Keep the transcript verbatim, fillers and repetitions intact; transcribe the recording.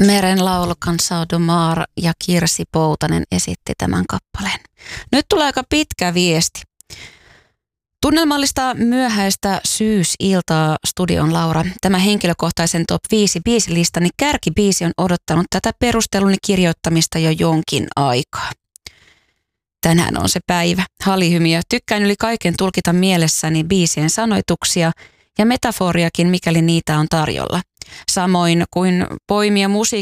Meren laulu Cansado de Mar ja Kirsi Poutanen esitti tämän kappaleen. Nyt tulee aika pitkä viesti. Tunnelmallista myöhäistä syysiltaa studion Laura. Tämä henkilökohtaisen top viisi biisilistani kärkibiisi on odottanut tätä perusteluni kirjoittamista jo jonkin aikaa. Tänään on se päivä. Halihymiö. Tykkään yli kaiken tulkita mielessäni biisien sanoituksia ja metaforiakin, mikäli niitä on tarjolla. Samoin kuin poimia musiikkia